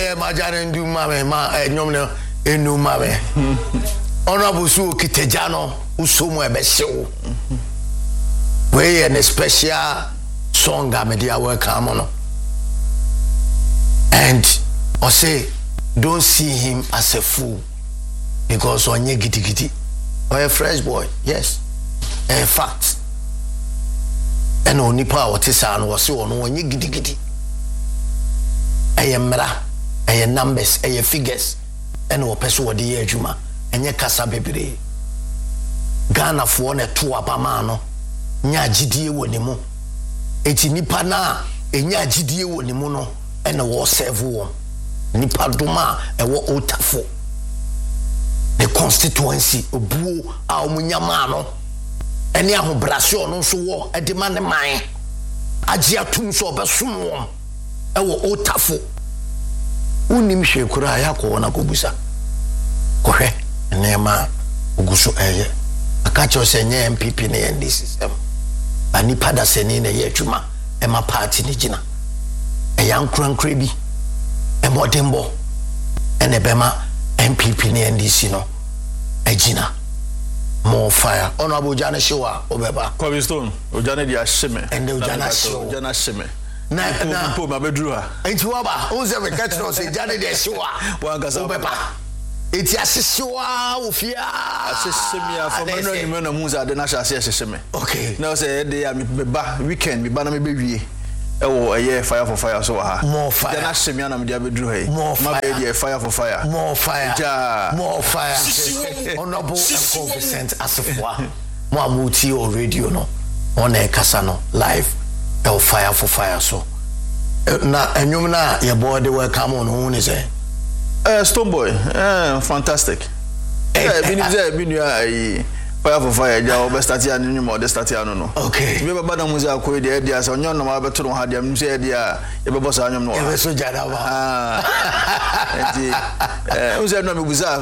yeah, my jaren do mame, ma nyomne enu mame. Honorable Su Kitejano, usomo ebesho. We an special song media welcome on. And I say, don't see him as a fool because on ye giti or a fresh boy, yes, a fact. And only power tisan was so on ye giti. A numbers, a figures, and no person what the year juma, and ye casa baby. Ghana for one a two abamano, nya GDA wonimu. Eti nipa na, nya GDA wonimuno. And a war serve war. Nipa duma a war otafo. The constituency of Boo Aumunyamano. Any ahu brasio no so war a demand mine. Ajia tum so basum. A war otafo. Unimshe kuraya ko na kubusa. Kohe nema uguso eye. Akacho se nye MPP ne ND system. Anipa da seni ne yetuma ema party ni jina. A young crankry bi a modembo and a bema MPP ne NDC no a gina more fire honorable Jana Shiwa obeba Kobe Stone Ojana dia shime and the Jana shime na po ma bedruha enti waba unze we catch no say Jana dia Shiwa wanga obeba eti asisiwa ofia asisimi for mano ni mena muza de na sha asisimi okay now say dey am beba weekend me ba na me bewie ewo eye fire for fire so ha more fire then ashemi na me dia bedru hai ma be dey fire for fire more fire ja more fire honorable and confident asifwa mo amuti o radio no on e kasa no live el fire for fire so na enyum na ye boy dey welcome on who ni say Stone Boy fantastic binu fire for fire ja o be start ya nyu mo de start ya no okay me baba na muzi akoy de dia so nyon no ma be to no ha dia mu se dia e be bossa anyom no e be so jada ba enti uze no me buza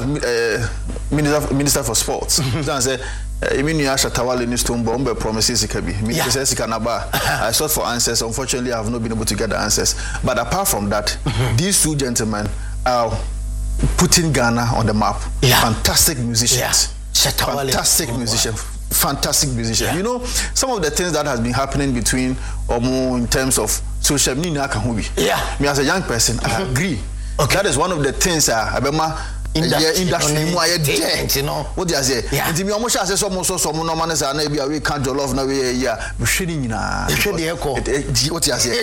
minister for sports dan say Eminu Ashatawale ni Stone Boy promises sikabi minister sika na ba I sought for answers. Unfortunately I have not been able to get the answers, but apart from that these two gentlemen are putting Ghana on the map. Fantastic musicians. Fantastic musician. Fantastic musician. You know, some of the things that has been happening between Omo in terms of social media. Me as a young person, I agree. Okay. That is one of the things industry you know what you say nti me omo sha say so mo no man say na bia we can't jollof na we ya me hwe ni nyina what you say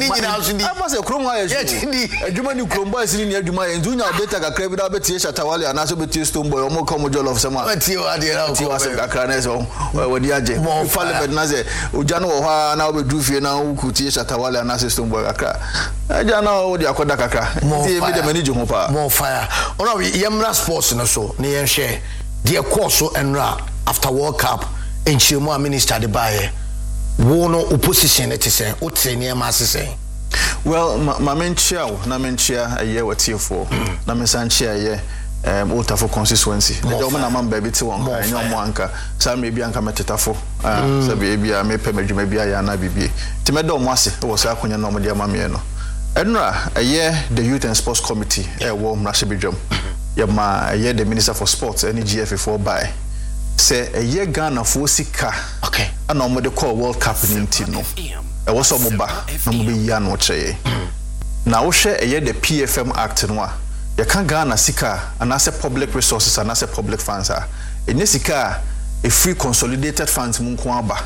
I must say krom ha adwuma ni krom boys ni adwuma ye ndu nya data kakra bi da betie Shatawale ana so betie Stone Boy omo come jollof say ma betie wa de ra ko say kakra na so wodi age fale bed na say oja no wo ha na obedu fie na ukutie Shatawale ana say Stone Boy kakra aja na wodi akoda kakra nti me de mani ju ho pa more fire ona Yemra sports no so ne yen share the course so enra after World Cup en chimo minister de baye wo no opposition it say o training ma say well ma menchia na menchia aye watiefo na mensanchia aye Otafo constituency the woman na man baby ti won kan nyom anka sa me bi anka metetafo sa be bia me pe madwuma bia ya na bibie ti me do mo ase wo sa akonya no mo de amame no enra aye the youth and sports committee wo mrashebedwam yama aye the minister for sports any GF4 by say aye Ghana for sika okay ana mo de call World Cup ni team no e wo so mo ba na mo be ya no cheye na wo hwe aye the PFM act no a you can Ghana sika and as a public resources and as a public funds are in sika a free consolidated funds munko aba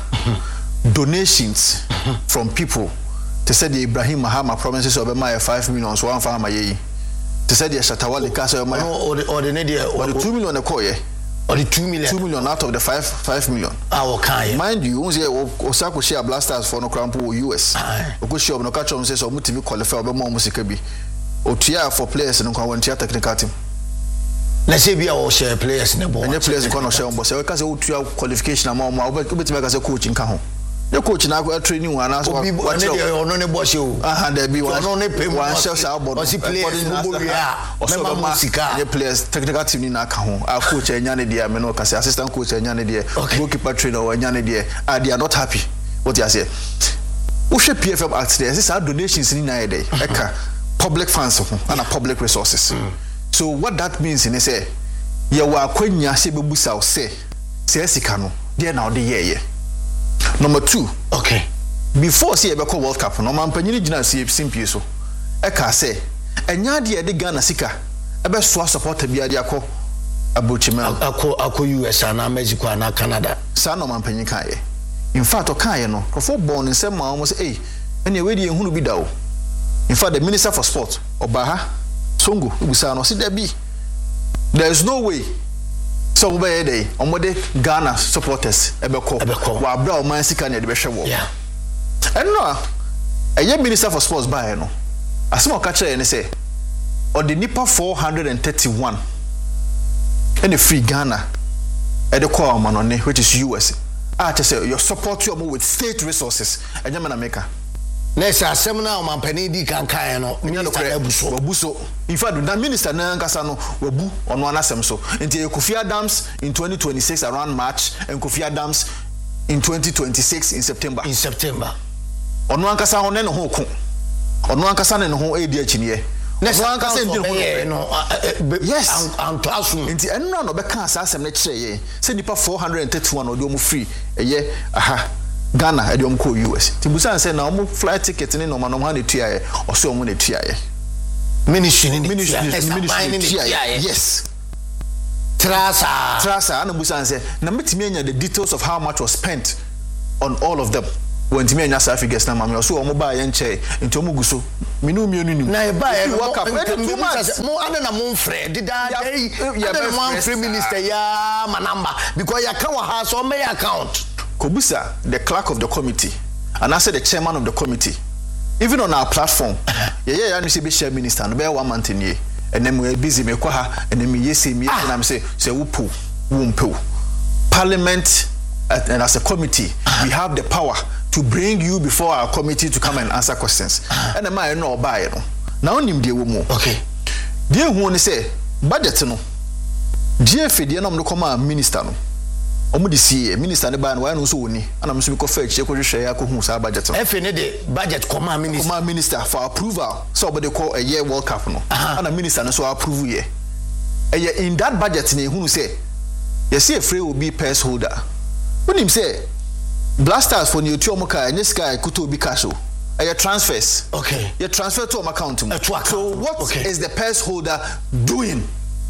donations from people to say the Ibrahim Mahama promises of my 5 million so one farmer ye to say the Shatawale Casa or the nadia or the 2 million a coye or the 2 million out of the 5 million. Our kind mind you, Osako share blasters for no crampo US. Okusho no catch on says or multi qualify or more musikabi. Otia for players and one technical team. Let's say we all share players in the ball. And the players can share on boss. Because Otia qualification among my as a coach in Cajon. The coach now go training one as well. No boss you. There be one only pay one shells out, but the players technical team in Cajon. Our coach and Yanni dear, Menoka, assistant coach and Yanni dear, goalkeeper trainer or Yanni dear. They are not happy. What you say? Ushe PFM Act there. This are donations in a day. public funds and public resources. So what that means in say you wa kwanya se bebusa say sika no there now the year. Number 2. Okay. Before say ebe World Cup no man panyini gina se simpie so. E ka say enya de de Ghana sika ebe so support bia de akọ abochima akọ US and Mexico and Canada. Sa no man panyin kan ye. In fact o kan ye no for born in some ma say eh ene we de ehunu bi da o. In fact the Minister for Sport Obaha Songo ubusa no say there is no way so we be dey omode Ghana supporters ebeko wa bra o man sika na de be hwe wo. Yeah. And no eye Minister for Sports ba no asema ka kire ne say or the nipa 431 and free Ghana at the core manone which is US. I just say you support you with state resources and you America. Next seminar on Mampani di kan no minister Wabuso. In fact, the minister na nkasa no wabu on one asem so. Nti Kofi Adams in 2026 around March and Kofi Adams in 2026 in September. In September. On one kasa on no ho ko. On one kasa ne ho e di achinie. Next one kasa ndi no. Yes. And classroom. Nti enno no be kan asem na kire ye. Say nipa 431 odi omu free. Eye aha Ghana edi omu ko US. Tibusan say na omu flight ticket ni no ma no ha ne tua ye. Oso omu ne tua ye. Ministry. Yes. Trasa and Busan say na metimi anya the details of how much was spent on all of them. When timi anya sa figures na mama so omu ba ye nche nti omu guso minu na e ba ye work up mo ana na mo frɛ dida dey one free minister ya manamba because ya kan wa ha so me account Kobusa the clerk of the committee and I said the chairman of the committee even on our platform ya no say be share minister no be 1 month in here and then we busy me kwa ha and then me yesi me and I'm say wupo wumpo parliament and as a committee we have the power to bring you before our committee to come and answer questions and am I no buy no now nim de wo mu okay de hu ni say budget no GF de no no come minister no omu de see minister ne ba no why no so woni ana me so ko fa chi ko hwehwe ya ko hu sa budget no F ne de budget come minister for approval so obede call a year World Cup no ana minister no so approve ye in that budget ne hu say you see a free will be purse holder when him say Blasters for new Tiomoka and this guy Kuto Bikaso. A transfers. Okay. You transfer to account. So what is the purse holder doing?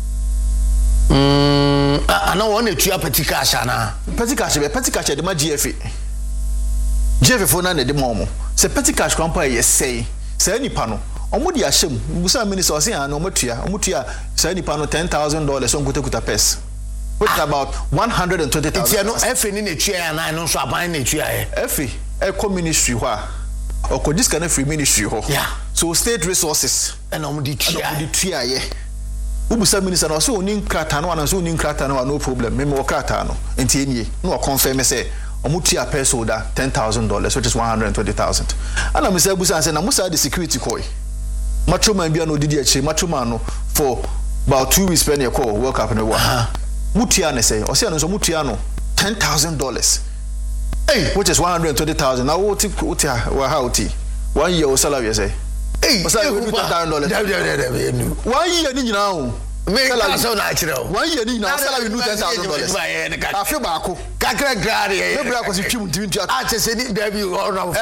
I know one to petty cash na. Petty cash the GFA. GFA for none the momo. Say petty cash grandpa yes say any panel. Omudi ashem. Busa minister say an omutia say any panel $10,000 on Kuta purse. Which is about 120,000. It's no F in the chair and I know so buying the chair. F a ministry or could this kind of free ministry ho. Yeah. So state resources and the chair. Ubusa minister no so nin krata no and so nin krata no no problem. Me mo krata no. Enti enie no confirm say omutia purse holder $10,000 which is 120,000. And I'm say Ubusa say na musa the security koi. Macho man bia no didi achi macho man no for about 2 weeks spend your call World Cup no wa. Mutia ne say o say no so mutia no $10,000 which is 120,000 now what wa how ti 1 year salary say o say $2,000 1 year ni nyina o me ka so na akire o 1 year ni nyina salary $2,000 afi ba ko kakra grade e me bra ko si twim ntimi ntua a che se ni da bi o na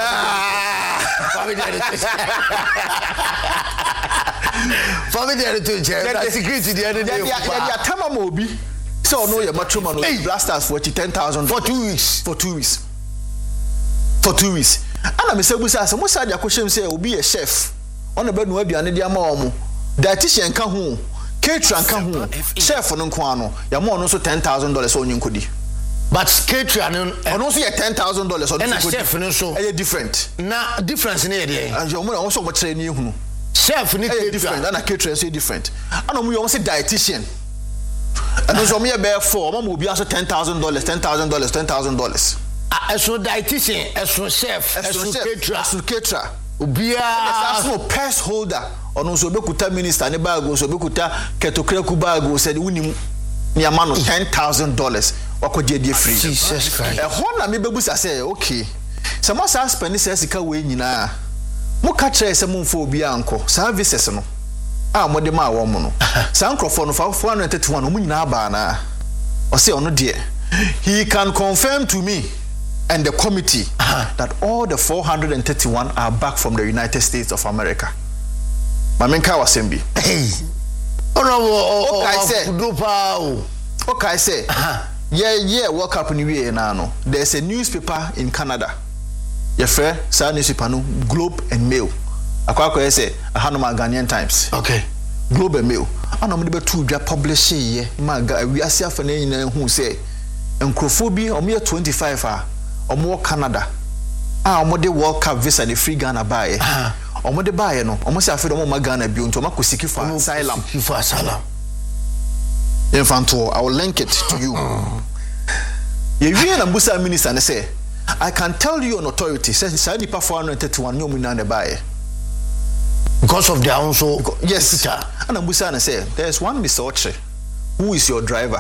family to che security dey dey ya tama mo obi so no your matrimony Blasters for $10,000 for 2 weeks for 2 weeks and me say busa say mo say dia ko hwem say obi a chef on the bed no aduane dia ma omo dietitian ka ho caterer ka ho chef no nko ano ya mo no so $10,000 onye nkodi but caterer no ono so ye $10,000 on nkodi chef no so e different na difference na e dey and you mo no so mo kire ni ehunu chef ni different and caterer so different and mo you say dietitian and so me be for mama obi aso $10,000 so dietitian so chef so caterer obi so purse holder ono so bekuta minister ne bag so bekuta ketokreku bag so de unim ni amano $10,000 wakodi dey free Jesus Christ ho na me bebusa say okay so mo sa spend say sika we nyina mo ka kyerɛ sɛ mo mfo obi anko services no a mo de ma wo mo no saa nkrofo no 431 mo nyina ba na o say ono de he can confirm to me and the committee that all the 431 are back from the United States of America. Mamenka wasembi. Hey. Okay, say. Yeah, World Cup ni we na no. There's a newspaper in Canada. Your fair sa newspaper no Globe and Mail. Akwa say Hanoma Ghanaian Times. Okay. Globe and Mail. Ana mo de betu dwa publish ye ma we ase afane nyina hu say encrophobia omo 25 a omo Canada. Omo de World Cup visa the free Ghana buy. Omo de buy no omo se afede omo ma Ghana bi onto makosiki for asylum. For asylum. Infanto, I will link it to you. You Busa minister and say, I can tell you on authority, says Sadi Pa 431 no munane buy. Because of their own so yes. And Busa and say, there's one Mr. Oche, who is your driver,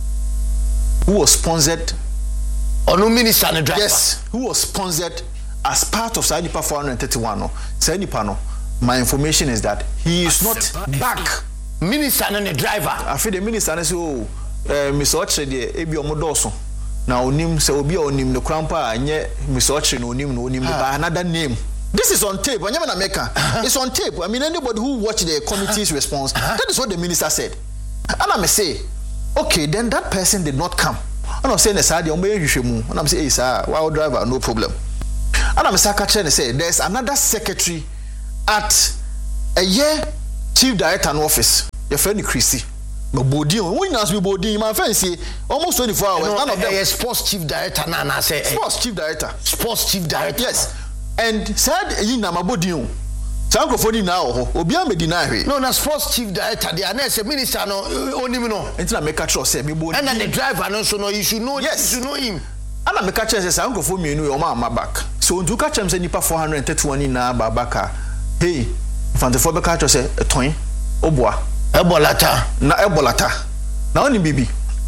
who was sponsored. Or no minister and driver. Yes, who was sponsored as part of Sadi Pa 431. Sadi Pano. My information is that he is not back. Minister and the driver. I feel the minister and say, oh, Mr. Oche, ebi omodoso. Now, onim se obi onim the crampa and yet Mr. Oche no onim by another name. This is on tape. It's on tape. I mean, anybody who watched the committee's response, that is what the minister said. And I may say, okay, then that person did not come. And I'm saying, and I'm saying, hey, sir, wild driver, no problem. And I'm saying, there's another secretary at a year chief director in office. Your friend Christy. But Bodin, when you be Bodin, my friend say almost 24 hours. None of them. Sports chief director, Nana say. Sports chief director. Sports chief director. Yes. And said, you know, my Bodin. Sankrofoni now, Obia me deny. No, na sports chief director. The announced minister no only no. Until I make a trust say me Bodin. And then the driver no so no you should know. Yes, you should know him. And I make a trust say Sankrofoni no your man back. So to catch him say nipa 431 na babaka. Hey, Fantafo be catch say a toin. Obwa. Ebolata. Na ebolata. Na oni bibi.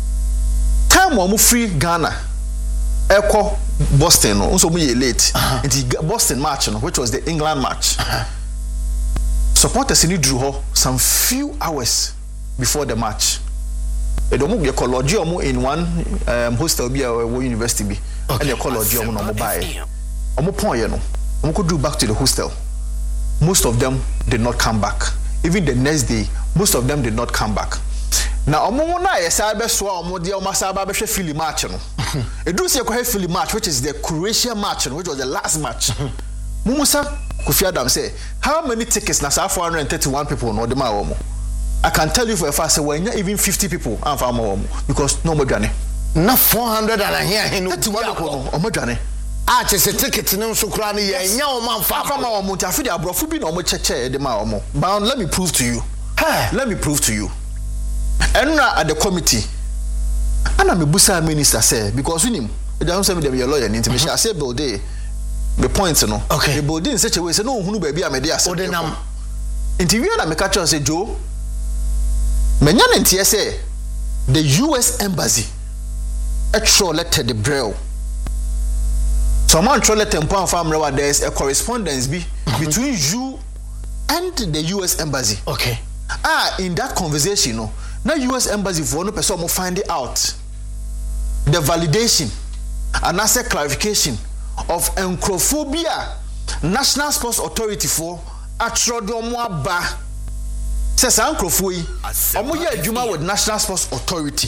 Time wo mu free Ghana. Eko Boston no. Unso mu ye late. Into Boston match no, which was the England match. Supporters in drew some few hours before the match. Edomu ye college omo in one hostel bi a university bi. And ye college omo no mo buy. Omo pon ye no. Omo could do back to the hostel. Most of them did not come back. Even the next day, most of them did not come back. Now, omo na yesa be so omo de omo saba be hwe Philly match no. Edu se ko hwe Philly match, which is the Croatia match, which was the last match. Mumusa Kofi Adam say, how many tickets na 431 people no de ma omo? I can tell you for a fact say when even 50 people am fa omo because no mo dwane. Na 400 and here he no 31 people no omo dwane. Ah, just a ticket no so kra na ye nya o man fa ma omo ti afide abrofo bi na omo cheche de ma omo. But let me prove to you. Let me prove to you. And at the committee, and I'm a Busa minister say because we him, I don't say me dem your lawyer need to me shall say build the points no. Okay. The build in such a way say no hunu baby am dey say. Odenam. Interview na me catch say Joe. Menya ntie say the US embassy actually letter the braille. Someone troll letter mpo family there is a correspondence between you and the US embassy. Okay. In that conversation, no, now US embassy for no person will find it out. The validation and answer clarification of encrophobia National Sports Authority for Atrodomwa Ba. Says encrophoy. Omoye adwuma with National Sports Authority.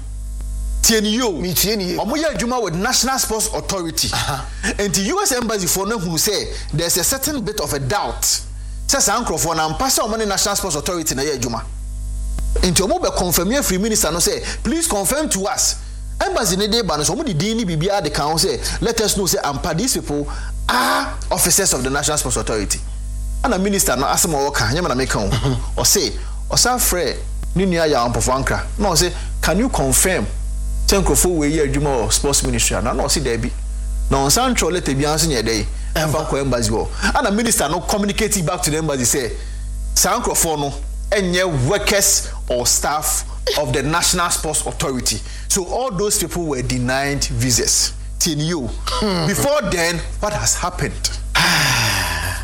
TNU. Omoye adwuma with National Sports Authority. And the US embassy for no who say there's a certain bit of a doubt. Says Ankrofo na mpasa omani National Sports Authority na ye adwuma. Enti omo be confirm ye free minister no say please confirm to us. Embassy ne dey ba no so omo di din ni bibia de kan say let us know say ampa these people are officers of the National Sports Authority. And a minister no asem o ka nyama na make kan o say o sa frɛ ni nua ya ampofo ankra. No say can you confirm say Ankrofo we ye adwuma sports ministry na no say there be. No san tro letter bi anso nye dey. Embassy go. And the minister no communicating back to the embassy say Sankrofo no enye workers or staff of the National Sports Authority. So all those people were denied visas. TNU. Before then, what has happened?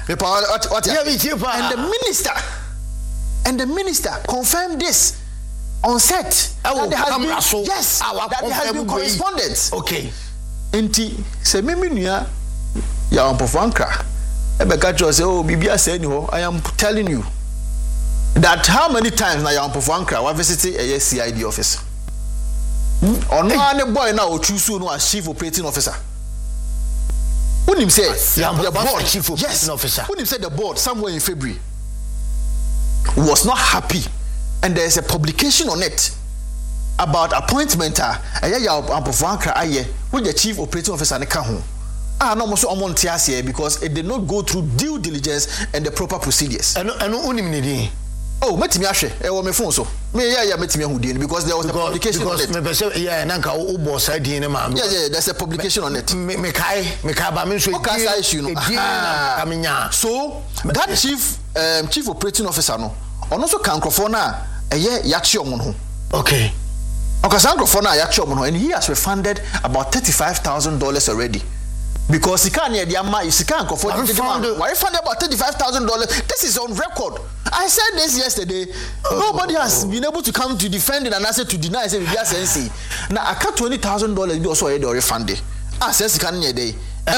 What? Yeah, me too, pa. And the minister confirmed this on set. That there has been, yes, that there has been correspondence. Okay. Enti se me nua ya ampofankra ebeka cho say oh bibia say ni ho. I am telling you that how many times na ya ampofankra wa visit a CID office. Ono ane boy na o choose no as chief operating officer. Unim say the board chief operating officer. Unim say the board somewhere in February was not happy, and there is a publication on it about appointment ya ampofankra aye with the chief operating officer ne ka ho. No mo so omonte here because it did not go through due diligence and the proper procedures. And unim ni din. Oh, metimi ahwe e wo me phone so. Me metimi ahudin because there was a publication on it. Me pese nanka wo boss side din ma. Yeah, there's a publication on it. Me kai ba me so issue no. So that chief operating officer no ono so kan krofo na eye ya che omo no. Okay. And he has refunded about $35,000 already. Because he can't refund about $35,000. This is on record. I said this yesterday. Nobody has been able to come to defend it and answer to deny. Say we just say now I cut $20,000 also already refunded. I says he can't day.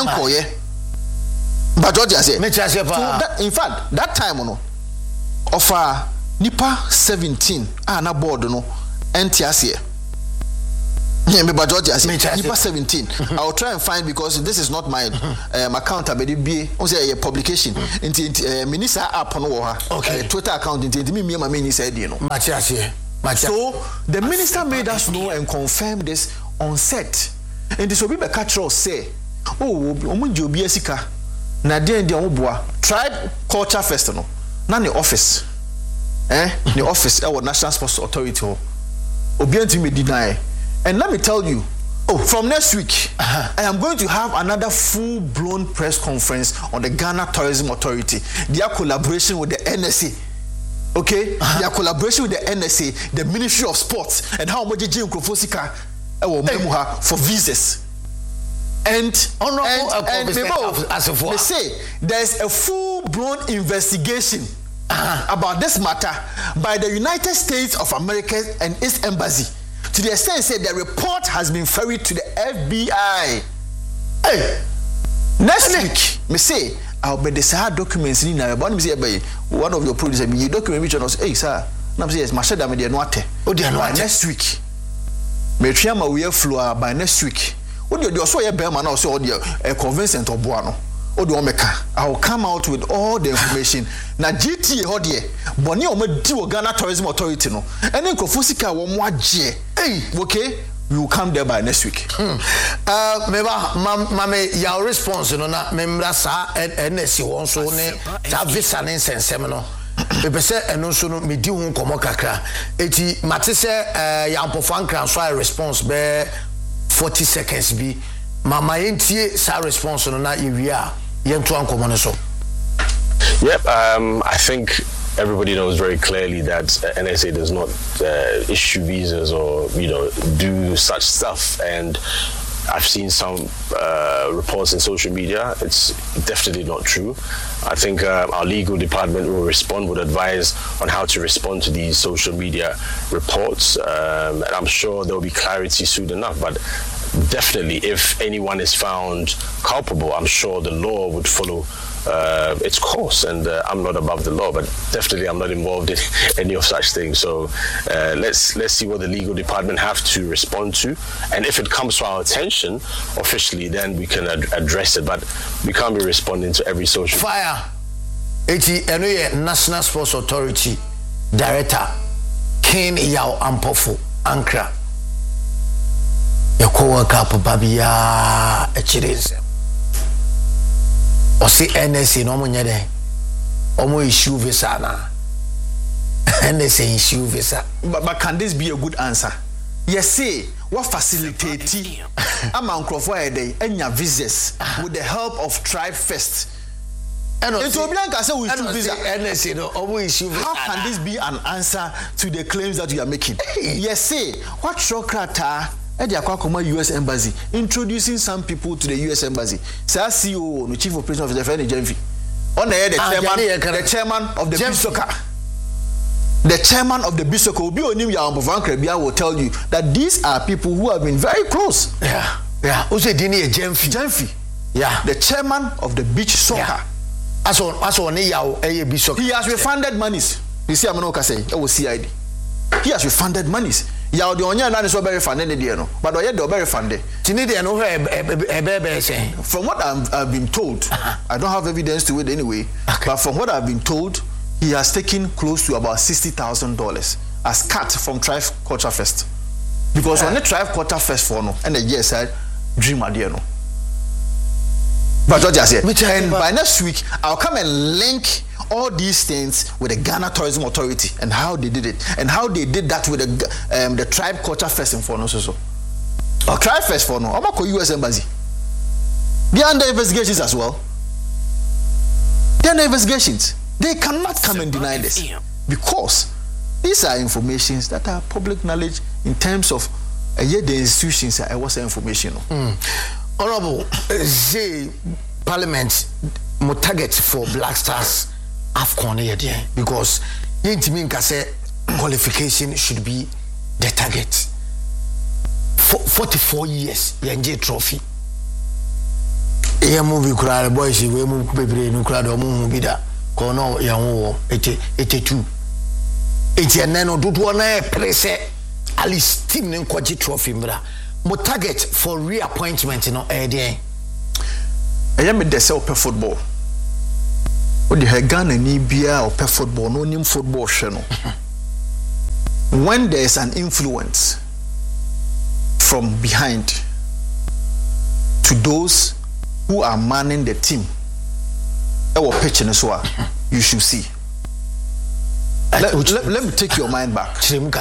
But George I said. In fact, that time offer Nipa 17 na board no NTS Nipa 17. I will try and find because this is not my account. I be a publication. Minister app no okay. Twitter account. Me said So the minister made us know and confirm this on set. And this will be the say, oh, obi esika na den de oboa Tribe Culture Festival. Na the office. The office our National Sports Authority. Obianti me deny. And let me tell you, from next week, I am going to have another full-blown press conference on the Ghana Tourism Authority. Their collaboration with the NSA. Okay? Their collaboration with the NSA, the Ministry of Sports, and how much Jim Krofosika for visas. And they say there's a full-blown investigation about this matter by the United States of America and its embassy. To the extent said the report has been ferried to the FBI. Hey, next week, me say I'll be the sir documents in there. But me say one of your producers, me document which was hey sir. Now me say yes, Mashada me dey no ate. Oh dey no ate. Next week, me try my way flow by next week. What do you so ye be man now say all the convincent oboa no. I will come out with all the information. Na GTA hodie, boni o medi wo Ghana Tourism Authority no. Ene nkofusika wo mo agye. Okay, we will come there by next week. Meba mame your response no na memra sa NSC won so ne ta visa ne sensem no. Bepese eno so no medi hu nkomo kakra. Eti mate se Yampofankra so a response be 40 seconds bi. Mama yentie sa response no na ewia yentu ankomo ne so. Yep, I think everybody knows very clearly that NSA does not issue visas or do such stuff, and I've seen some reports in social media. It's definitely not true. I think our legal department will advise on how to respond to these social media reports, and I'm sure there will be clarity soon enough. But definitely, if anyone is found culpable, I'm sure the law would follow its course, and I'm not above the law, but definitely I'm not involved in any of such things. So let's see what the legal department have to respond to, and if it comes to our attention officially, then we can address it. But we can't be responding to every social. Fire. National Sports Authority Director Ken Yao Ampofo Ankra. Yakowa kapo babia echireze. Osi NSA no munye de. Omo issue visa na. NSA issue visa. But can this be a good answer? Yes, say what facilitate among Crawford enya visas with the help of Tribe Fest. And so Bianca say we issue visa. NSA no omo issue visa. How can this be an answer to the claims that you are making? Yes, say what Shokrata US Embassy introducing some people to the US Embassy. Say CEO no chief operating officer friend Jenfi. On the chairman of the beach soccer. The chairman of the beach soccer will be on will tell you that these are people who have been very close. Yeah. Also, Dini Jemfi. Yeah. The chairman of the beach soccer. He has refunded monies. You see, I'm not going to say, it was CID. He has refunded monies. Yaw the onya na so very funded no, but oye do very funded. From what I've been told, I don't have evidence to it anyway. Okay. But from what I've been told, he has taken close to about $60,000 as cut from Tribe Culture Fest. Because when the Tribe Culture Fest for no, and the year said dream idea no. But what I said, and by next week I'll come and link all these things with the Ghana Tourism Authority and how they did it and how they did that with the Tribe Culture Fest in Forno so. Or Tribe Fest for no, I'm not US Embassy. They are under investigations as well. They are under investigations. They cannot come and deny this because these are informations that are public knowledge in terms of the institutions. I was information. Honorable, the Parliament mo target for Black Stars AFCON here because qualification should be the target. For 44 years, Yanje trophy. Yeah, movie crowd boys, we move baby no crowd or move bida. Kono yawo 82. 89 do one press at least team in kwaji trophy mbra. Mo target for reappointment no there. I am a desel football. What the Ghana ni bia or football no nim football channel. When there is an influence from behind to those who are manning the team, our pitching as well, you should see. Let me take your mind back.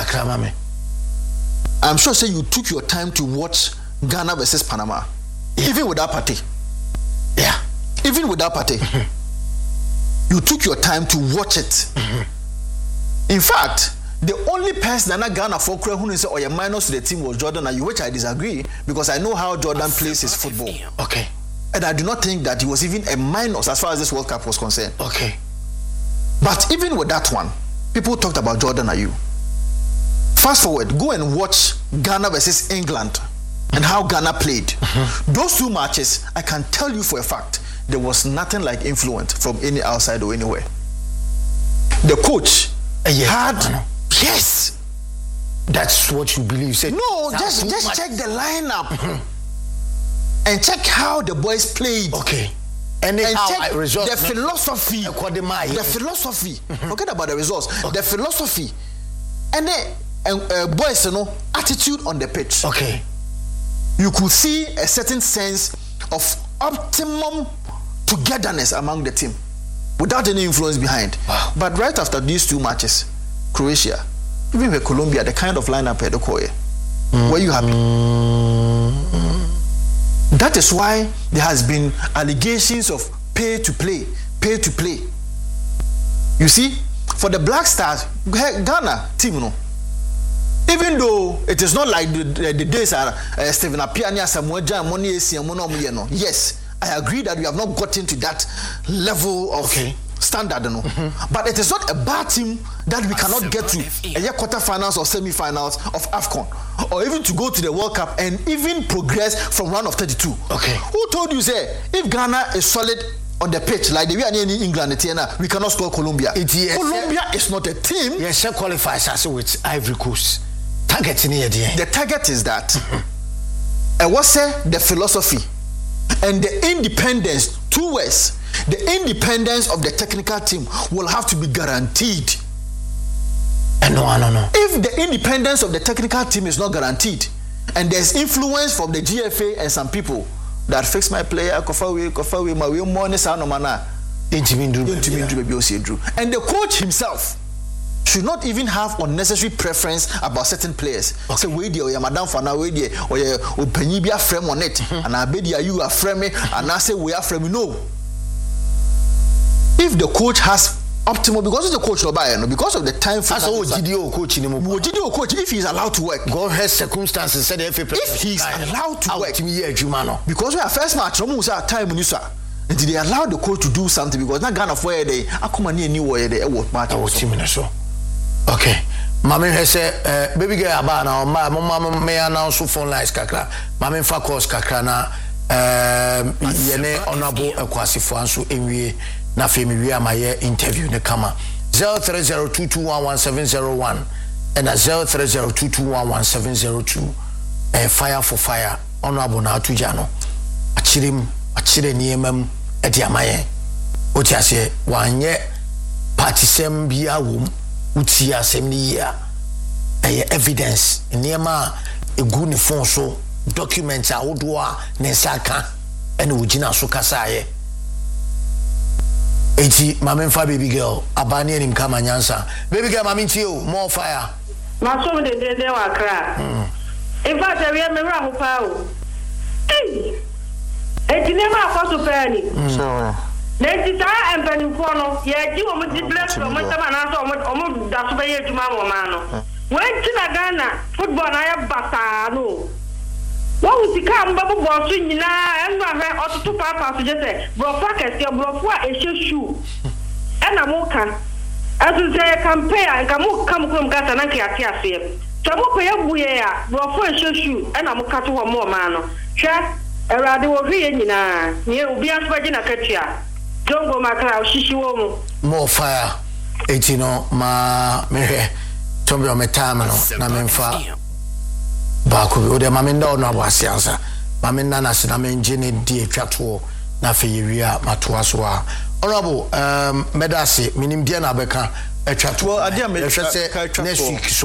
I'm sure say you took your time to watch Ghana versus Panama, even without party. Yeah, even without party. You took your time to watch it. In fact, the only person that Ghana for who is or minus to the team was Jordan Ayew, which I disagree because I know how Jordan plays his football. Okay. And I do not think that he was even a minus as far as this World Cup was concerned. Okay. But even with that one, people talked about Jordan Ayew. Fast forward, go and watch Ghana versus England and how Ghana played. Those two matches, I can tell you for a fact, there was nothing like influence from any outside or anywhere. The coach had, yes, that's what you believe. Said, no, just check the lineup and check how the boys played. Okay. And check the philosophy. The philosophy. Forget about the results. Okay. The philosophy. And then boys, you know, attitude on the pitch. Okay. You could see a certain sense of optimum togetherness among the team without any influence behind. Wow. But right after these two matches, Croatia, even with Colombia, the kind of lineup at the Koye, were you happy? That is why there has been allegations of pay to play. You see, for the Black Stars, Ghana team, you know, even though it is not like the days are Stephen Apiania, Samuel Jan, Moni, yes, I agree that we have not gotten to that level of standard, you know. But it is not a bad team that we cannot get to a quarterfinals or semi-finals of AFCON, or even to go to the World Cup and even progress from round of 32. Okay. Who told you, say, if Ghana is solid on the pitch like the way in England, we cannot score Colombia? Colombia is not a team. Yes, qualifies us with Ivory Coast. Target in here. The target is that what's the philosophy and the independence, two ways. The independence of the technical team will have to be guaranteed. No. If the independence of the technical team is not guaranteed, and there's influence from the GFA and some people that fix my player, and the coach himself should not even have unnecessary preference about certain players. Say we there, madam for now we there, or Penibia frame on it, and I bet you are frame, and I say we are frame. No. If the coach has optimal, because of the coach because of the time for coach, if he's allowed to work, God has circumstances said if he's allowed to work, because we are first match, almost our time, Did they allow the coach to do something because not Ghana for they akoma ni ani wo ye dey e match our team na so okay mama he say baby girl aba na mama me announce phone lines kakra mama fa course kakra na yene honorable Ekwasifo anso enwie na fe me wi amaye interview ne kama 0302211701 and 0302211702 fire for fire honorable na atuja no achire niemam edi amaye oti ase wanye partisem bia wom uti asem ni ya evidence niema egu ni phone so document awodo a ne saka ene wogina so kasaye eti mamenfa baby girl abani enim kama nyansa baby girl maminti o more fire ma so de wa kra in fact we me ra ho pa o eti ne ma kwa so pa ni so Nenti sa empanifo no ye ji wo mo di bless wo mo tama na so mo da so be ye djuma wo ma no wen ti na Ghana football na ya bata no wo utika mba bo so nyina enwa he otutu papa so je se bro focus ye bro fo a ehyesu e na mo kan azu je campaign nka mo kam krom gata na ke ate ase so mo ko ye buye ya bro fo ehyesu e na mo kato wo mo ma no hwe erade wo hwe nyina ye obi asbaji na katua Jongo makra ushishi womu more fire etino ma mehe tombe o metama no na memfa ba ko o de ma menda ono abwase ansa ma menna na se na menje ne die twato na fe yewia matoa so a honorable medase minim dia na beka atwato well adia me next week